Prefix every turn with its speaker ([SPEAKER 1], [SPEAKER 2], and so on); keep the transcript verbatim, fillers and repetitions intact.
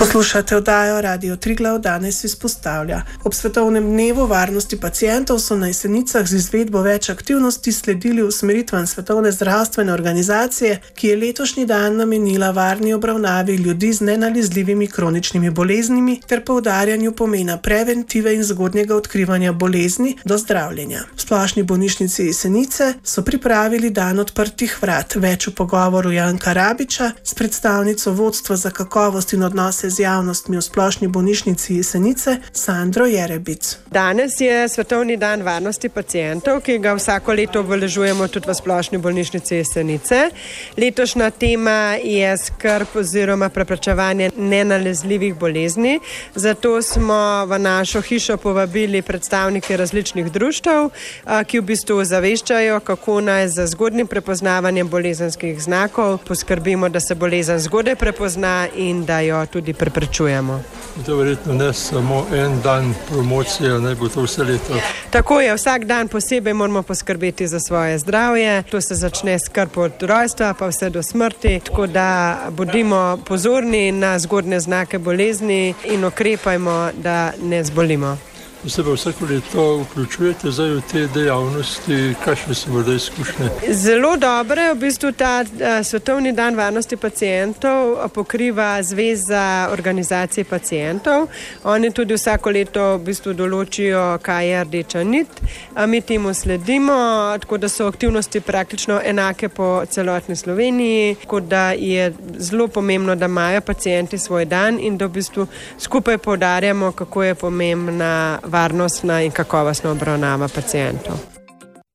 [SPEAKER 1] Poslušate oddajo Radio Triglav, danes izpostavlja. Ob svetovnem dnevu varnosti pacientov so na Jesenicah z izvedbo več aktivnosti sledili usmeritvam Svetovne zdravstvene organizacije, ki je letošnji dan namenila varni obravnavi ljudi z nenalezljivimi kroničnimi boleznimi ter poudarjanju pomena preventive in zgodnjega odkrivanja bolezni do zdravljenja. V Splošni bolnišnici Jesenice so pripravili dan odprtih vrat. Več v pogovoru Janka Rabiča s predstavnico vodstva za kakovost in odnose z javnostmi v Splošni bolnišnici Jesenice Sandro Jerebic.
[SPEAKER 2] Danes je Svetovni dan varnosti pacientov, ki ga vsako leto obeležujemo tudi v Splošni bolnišnici Jesenice. Letošnja tema je skrb oziroma preprečevanje nenalezljivih bolezni. Zato smo v našo hišo povabili predstavnike različnih društev, ki v bistvu zaveščajo, kako naj z zgodnjim prepoznavanjem bolezenskih znakov poskrbimo, da se bolezen zgodaj prepozna in da jo tudi preprečujemo.
[SPEAKER 3] To verjetno ne samo en dan promocije, naj bo to vse leto.
[SPEAKER 2] Tako je, vsak dan posebej moramo poskrbeti za svoje zdravje. To se začne skrb od rojstva pa vse do smrti, tako da bodimo pozorni na zgodne znake bolezni in ukrepajmo, da ne zbolimo.
[SPEAKER 3] Se pa vsako leto vključujete zdaj v te dejavnosti, kakšne so morda izkušnje?
[SPEAKER 2] Zelo dobre, v bistvu ta uh, Svetovni dan varnosti pacientov pokriva Zveza organizacij pacientov. Oni tudi vsako leto v bistvu določijo, kaj je rdeča nit. A mi temu sledimo, tako da so aktivnosti praktično enake po celotni Sloveniji, tako da je zelo pomembno, da imajo pacienti svoj dan in da v bistvu skupaj poudarjamo, kako je pomembna varnostna in kakovostna obravnava pacientov.